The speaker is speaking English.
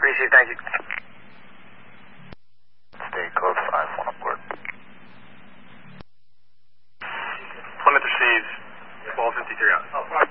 Receive, thank you. Stay code 5, 1 upward. Plymouth receives 1253 out.